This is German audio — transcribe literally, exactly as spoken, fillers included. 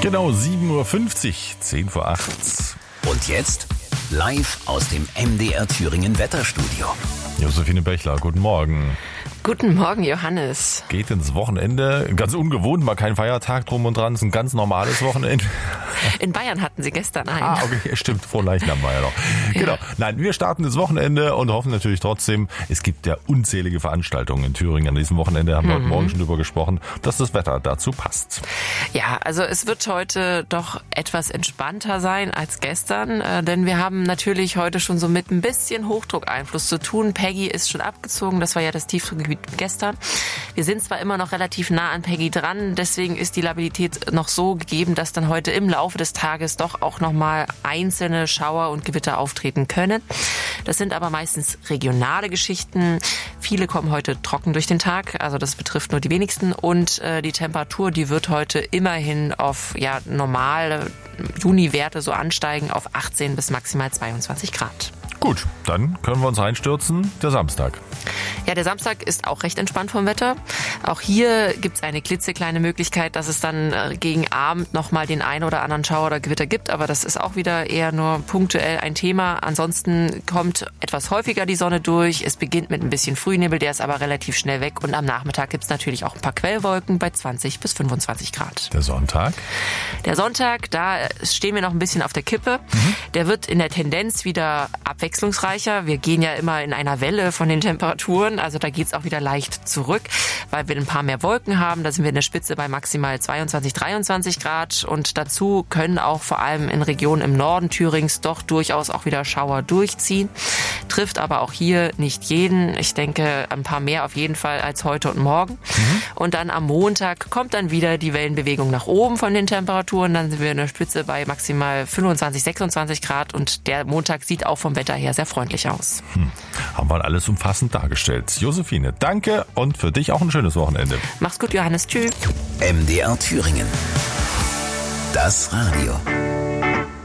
Genau, sieben Uhr fünfzig, zehn vor acht. Und jetzt live aus dem M D R Thüringen Wetterstudio. Josephine Bechler, guten Morgen. Guten Morgen, Johannes. Geht ins Wochenende. Ganz ungewohnt, mal kein Feiertag drum und dran. Es ist ein ganz normales Wochenende. In Bayern hatten sie gestern einen. Ah, okay, stimmt. Frohleichnam war ja noch. Ja. Genau. Nein, wir starten das Wochenende und hoffen natürlich trotzdem, es gibt ja unzählige Veranstaltungen in Thüringen an diesem Wochenende. Haben wir mhm. heute Morgen schon drüber gesprochen, dass das Wetter dazu passt. Ja, also es wird heute doch etwas entspannter sein als gestern, äh, denn wir haben natürlich heute schon so mit ein bisschen Hochdruckeinfluss zu tun. Peggy ist schon abgezogen, das war ja das Tiefdruckgebiet gestern. Wir sind zwar immer noch relativ nah an Peggy dran, deswegen ist die Labilität noch so gegeben, dass dann heute im Laufe des Tages doch auch nochmal einzelne Schauer und Gewitter auftreten können. Das sind aber meistens regionale Geschichten. Viele kommen heute trocken durch den Tag, also das betrifft nur die wenigsten. Und äh, die Temperatur, die wird heute immerhin auf ja normale Juniwerte so ansteigen auf achtzehn bis maximal zweiundzwanzig Grad. Gut, dann können wir uns reinstürzen, der Samstag. Ja, der Samstag ist auch recht entspannt vom Wetter. Auch hier gibt es eine klitzekleine Möglichkeit, dass es dann gegen Abend nochmal den ein oder anderen Schauer oder Gewitter gibt. Aber das ist auch wieder eher nur punktuell ein Thema. Ansonsten kommt etwas häufiger die Sonne durch. Es beginnt mit ein bisschen Frühnebel, der ist aber relativ schnell weg. Und am Nachmittag gibt es natürlich auch ein paar Quellwolken bei zwanzig bis fünfundzwanzig Grad. Der Sonntag? Der Sonntag, da stehen wir noch ein bisschen auf der Kippe. Mhm. Der wird in der Tendenz wieder abwechslungsreicher. Wir gehen ja immer in einer Welle von den Temperaturen. Also da geht's auch wieder leicht zurück, weil wir ein paar mehr Wolken haben. Da sind wir in der Spitze bei maximal zweiundzwanzig, dreiundzwanzig Grad. Und dazu können auch vor allem in Regionen im Norden Thürings doch durchaus auch wieder Schauer durchziehen. Trifft aber auch hier nicht jeden. Ich denke, ein paar mehr auf jeden Fall als heute und morgen. Mhm. Und dann am Montag kommt dann wieder die Wellenbewegung nach oben von den Temperaturen. Dann sind wir in der Spitze bei maximal fünfundzwanzig, sechsundzwanzig Grad. Und der Montag sieht auch vom Wetter her sehr freundlich aus. Hm. Haben wir alles umfassend dargestellt. Josephine, danke und für dich auch ein schönes Wochenende. Mach's gut, Johannes. Tschüss. M D R Thüringen. Das Radio.